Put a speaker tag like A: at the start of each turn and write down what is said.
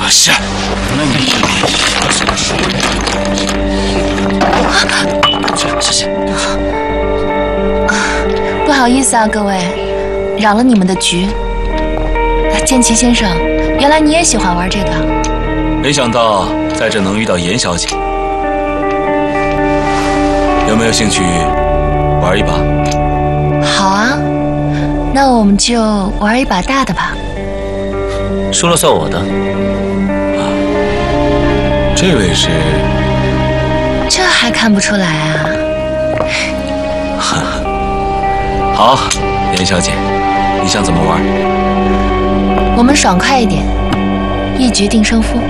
A: 是？那你是怎么说的？谢谢。
B: 不好意思啊，各位，扰了你们的局。剑奇先生，原来你也喜欢玩这个？
A: 没想到在这能遇到严小姐，有没有兴趣玩一把？
B: 好啊，那我们就玩一把大的吧。
C: 输了算我的。
A: 这位是？
B: 这还看不出来啊？
A: 好，严小姐，你想怎么玩？
B: 我们爽快一点，一局定胜负。